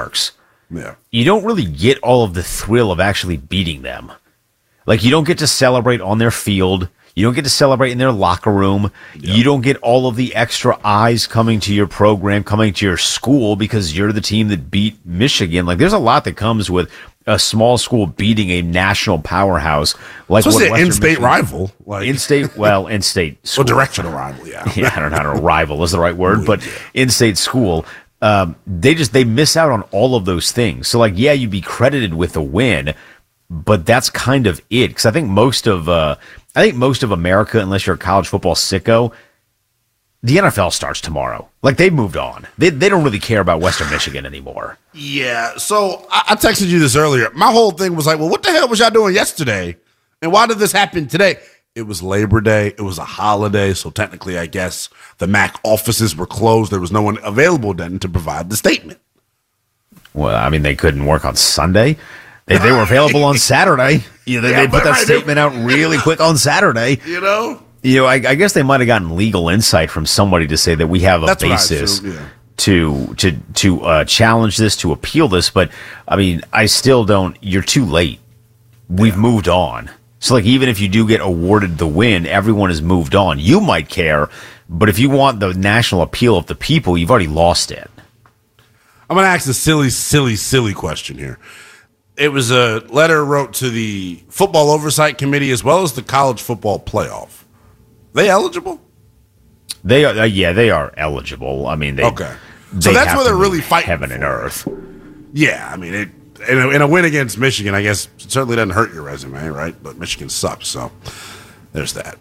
Sharks. Yeah. You don't really get all of the thrill of actually beating them. Like, you don't get to celebrate on their field. You don't get to celebrate in their locker room. Yep. You don't get all of the extra eyes coming to your program, coming to your school because you're the team that beat Michigan. Like, there's a lot that comes with a small school beating a national powerhouse. Like, so what in-state rival. Like. In-state, well, in-state school. Well, directional rival, yeah. Yeah, I don't know how to rival is the right word, but in-state school, they miss out on all of those things. So, like, yeah, you'd be credited with a win, but that's kind of it. Because I think most of America, unless you're a college football sicko, the NFL starts tomorrow. Like, they've moved on. They don't really care about Western Michigan anymore. Yeah, so I texted you this earlier. My whole thing was like, well, what the hell was y'all doing yesterday? And why did this happen today? It was Labor Day. It was a holiday. So technically, I guess the MAC offices were closed. There was no one available then to provide the statement. Well, I mean, they couldn't work on Sunday. They were available on Saturday. They put that statement out really quick on Saturday. I guess they might have gotten legal insight from somebody to say that we have a basis to challenge this, to appeal this. But I mean, I still don't. You're too late. We've moved on. So, like, even if you do get awarded the win, everyone has moved on. You might care, but if you want the national appeal of the people, you've already lost it. I'm going to ask a silly question here. It was a letter wrote to the Football Oversight Committee as well as the College Football Playoff. They eligible? They are. They are eligible. I mean, okay. So that's where they're really fighting heaven and earth. Yeah, I mean, in a win against Michigan, I guess it certainly doesn't hurt your resume, right? But Michigan sucks, so there's that.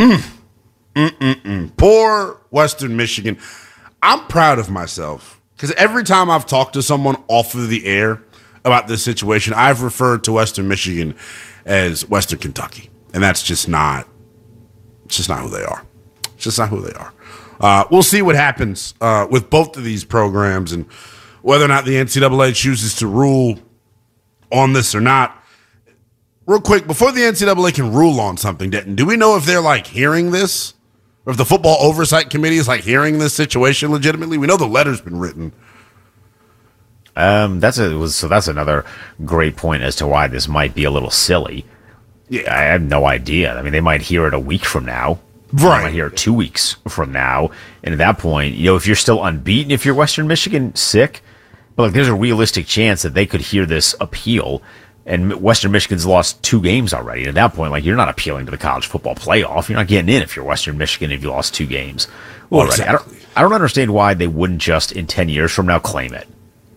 Poor Western Michigan. I'm proud of myself because every time I've talked to someone off of the air about this situation, I've referred to Western Michigan as Western Kentucky, and that's just not. It's just not who they are. It's just not who they are. We'll see what happens with both of these programs and whether or not the NCAA chooses to rule on this or not. Real quick, before the NCAA can rule on something, Denton, do we know if they're like hearing this, or if the Football Oversight Committee is like hearing this situation legitimately? We know the letter's been written. That's another great point as to why this might be a little silly. Yeah, I have no idea. I mean, they might hear it a week from now. Right. They might hear it 2 weeks from now. And at that point, if you're still unbeaten, if you're Western Michigan, sick. But like, there's a realistic chance that they could hear this appeal. And Western Michigan's lost 2 games already. And at that point, like, you're not appealing to the college football playoff. You're not getting in if you're Western Michigan if you lost 2 games already. Exactly. I don't understand why they wouldn't just in 10 years from now claim it.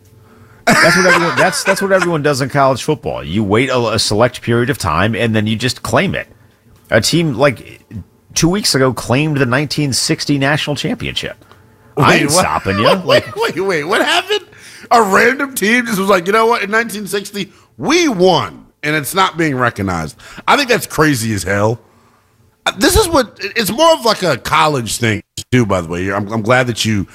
That's what everyone does in college football. You wait a select period of time and then you just claim it. A team like 2 weeks ago claimed the 1960 national championship. I ain't stopping you. Wait, what happened? A random team just was like, you know what? In 1960, we won, and it's not being recognized. I think that's crazy as hell. This is what it's more of like a college thing too. By the way, I'm glad that you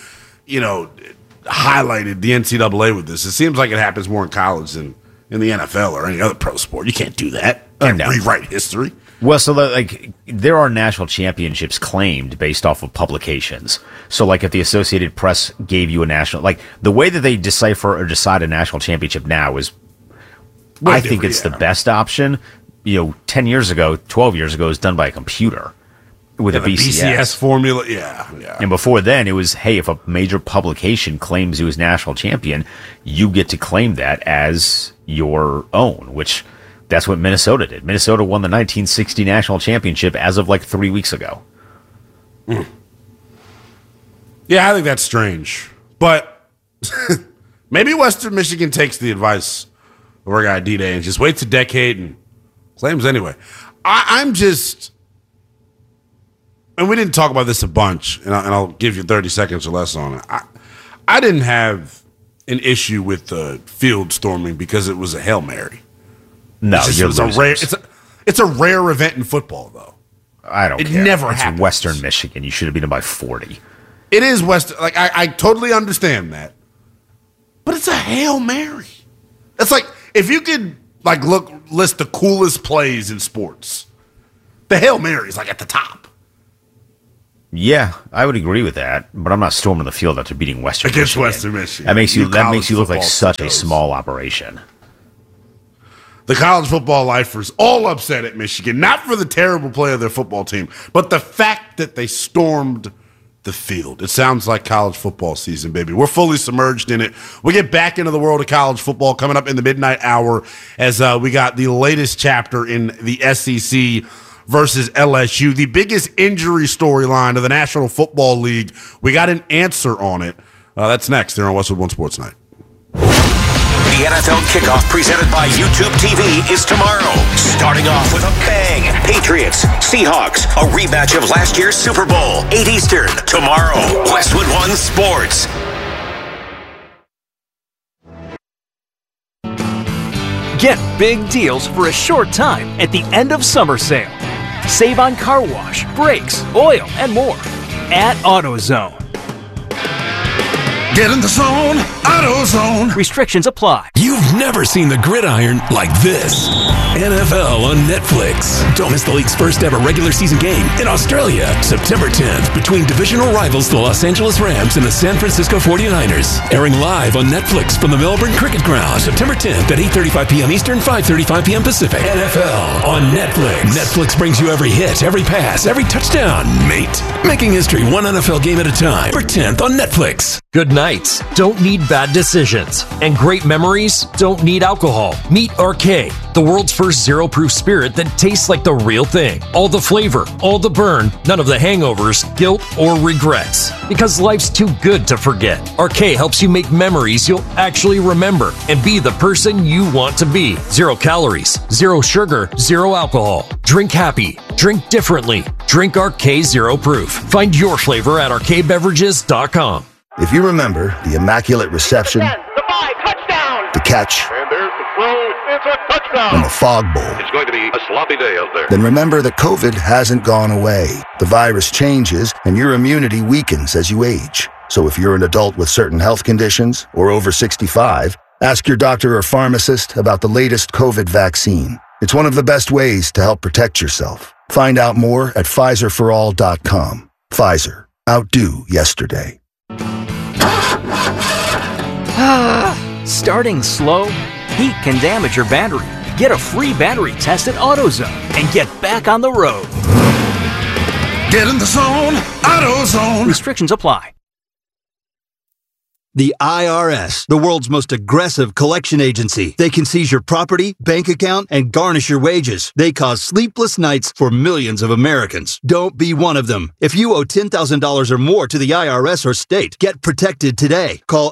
highlighted the NCAA with this. It seems like it happens more in college than in the NFL or any other pro sport. You can't do that. Can't rewrite history. Well, so there are national championships claimed based off of publications. So like if the Associated Press gave you a national, like the way that they decipher or decide a national championship now is, I think it's the best option. 10 years ago, 12 years ago, it was done by a computer with a BCS formula. Yeah. And before then, it was, hey, if a major publication claims you as national champion, you get to claim that as your own, which that's what Minnesota did. Minnesota won the 1960 national championship as of like 3 weeks ago. Yeah, I think that's strange. But maybe Western Michigan takes the advice of our guy D-Day and just waits a decade and claims anyway. I'm just... And we didn't talk about this a bunch, and I'll give you 30 seconds or less on it. I didn't have an issue with the field storming because it was a Hail Mary. No, it's a rare event in football, though. I don't care. It never happens. It's Western Michigan. You should have beaten by 40. It is Western. Like, I totally understand that. But it's a Hail Mary. It's like, if you could, like, list the coolest plays in sports, the Hail Mary is, like, at the top. Yeah, I would agree with that, but I'm not storming the field after beating Western Michigan. Western Michigan. That makes you look like such a small operation. The college football lifers all upset at Michigan, not for the terrible play of their football team, but the fact that they stormed the field. It sounds like college football season, baby. We're fully submerged in it. We get back into the world of college football coming up in the midnight hour as we got the latest chapter in the SEC versus LSU, the biggest injury storyline of the National Football League. We got an answer on it. That's next here on Westwood One Sports Night. The NFL kickoff presented by YouTube TV is tomorrow. Starting off with a bang. Patriots, Seahawks, a rematch of last year's Super Bowl. 8 Eastern, tomorrow. Westwood One Sports. Get big deals for a short time at the end of summer sale. Save on car wash, brakes, oil, and more at AutoZone. Get in the zone, AutoZone. Restrictions apply. You've never seen the gridiron like this. NFL on Netflix. Don't miss the league's first ever regular season game in Australia, September 10th, between divisional rivals the Los Angeles Rams and the San Francisco 49ers. Airing live on Netflix from the Melbourne Cricket Ground, September 10th at 8:35 p.m. Eastern, 5:35 p.m. Pacific. NFL on Netflix. Netflix brings you every hit, every pass, every touchdown, mate. Making history one NFL game at a time. September 10th on Netflix. Good nights don't need bad decisions, and great memories don't need alcohol. Meet Arcade, the world's first zero-proof spirit that tastes like the real thing. All the flavor, all the burn, none of the hangovers, guilt, or regrets. Because life's too good to forget. Arcade helps you make memories you'll actually remember and be the person you want to be. 0 calories, 0 sugar, 0 alcohol. Drink happy. Drink differently. Drink Arcade Zero Proof. Find your flavor at arcadebeverages.com. If you remember the immaculate reception, the 5, touchdown, the catch, and there's the throw, it's a touchdown, and the fog bowl, it's going to be a sloppy day out there. Then remember that COVID hasn't gone away. The virus changes, and your immunity weakens as you age. So if you're an adult with certain health conditions or over 65, ask your doctor or pharmacist about the latest COVID vaccine. It's one of the best ways to help protect yourself. Find out more at PfizerForAll.com. Pfizer. Outdo yesterday. Starting slow? Heat can damage your battery. Get a free battery test at AutoZone and get back on the road. Get in the zone, AutoZone. Restrictions apply. The IRS, the world's most aggressive collection agency. They can seize your property, bank account, and garnish your wages. They cause sleepless nights for millions of Americans. Don't be one of them. If you owe $10,000 or more to the IRS or state, get protected today. Call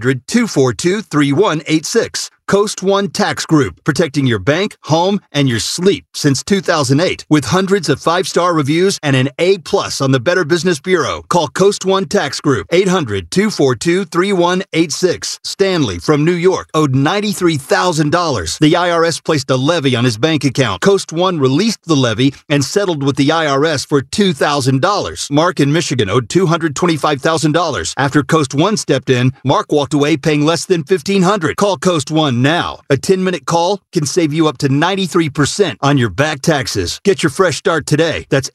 800-242-3186. Coast One Tax Group, protecting your bank, home, and your sleep since 2008. With hundreds of 5-star reviews and an A+ on the Better Business Bureau. Call Coast One Tax Group, 800-242-3186. Stanley from New York owed $93,000. The IRS placed a levy on his bank account. Coast One released the levy and settled with the IRS for $2,000. Mark in Michigan owed $225,000. After Coast One stepped in, Mark walked away paying less than $1,500. Call Coast One now. A 10-minute call can save you up to 93% on your back taxes. Get your fresh start today. That's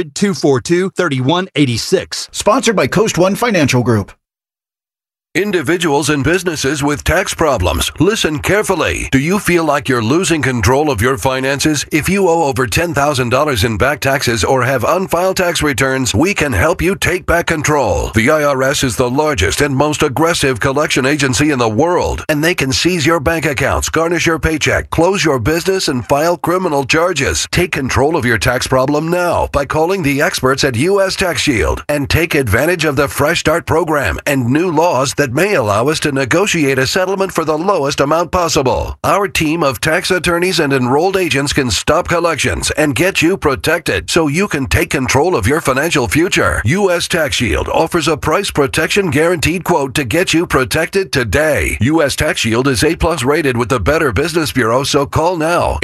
800-242-3186. Sponsored by Coast One Financial Group. Individuals and businesses with tax problems, listen carefully. Do you feel like you're losing control of your finances? If you owe over $10,000 in back taxes or have unfiled tax returns, we can help you take back control. The IRS is the largest and most aggressive collection agency in the world, and they can seize your bank accounts, garnish your paycheck, close your business, and file criminal charges. Take control of your tax problem now by calling the experts at U.S. Tax Shield and take advantage of the Fresh Start program and new laws that may allow us to negotiate a settlement for the lowest amount possible. Our team of tax attorneys and enrolled agents can stop collections and get you protected so you can take control of your financial future. U.S. Tax Shield offers a price protection guaranteed quote to get you protected today. U.S. Tax Shield is A+ rated with the Better Business Bureau, so call now.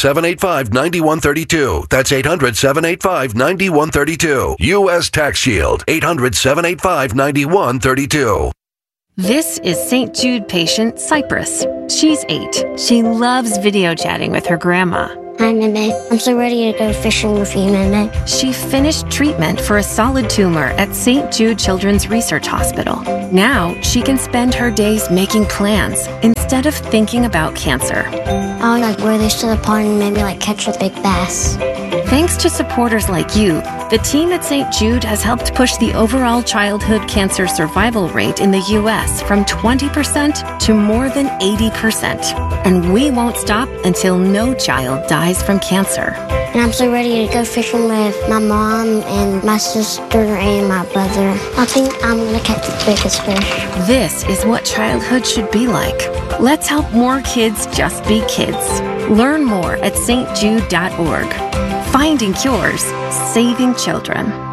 800-785-9132. That's 800-785-9132. U.S. Tax Shield. 800-785-9132. This is St. Jude patient Cypress. She's 8. She loves video chatting with her grandma. Hi, Meme. I'm so ready to go fishing with you, Meme. She finished treatment for a solid tumor at St. Jude Children's Research Hospital. Now she can spend her days making plans instead of thinking about cancer. I would wear this to the pond and maybe catch a big bass. Thanks to supporters like you, the team at St. Jude has helped push the overall childhood cancer survival rate in the U.S. from 20% to more than 80%. And we won't stop until no child dies from cancer. And I'm so ready to go fishing with my mom and my sister and my brother. I think I'm going to catch the biggest fish. This is what childhood should be like. Let's help more kids just be kids. Learn more at stjude.org. Finding cures, saving children.